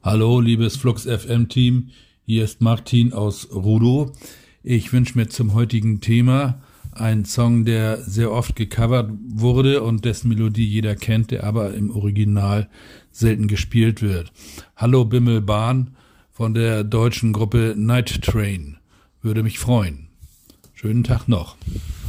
Hallo, liebes Flux FM Team, hier ist Martin aus Rudow. Ich wünsche mir zum heutigen Thema einen Song, der sehr oft gecovert wurde und dessen Melodie jeder kennt, der aber im Original selten gespielt wird. Hallo Bimmelbahn von der deutschen Gruppe Night Train. Würde mich freuen. Schönen Tag noch.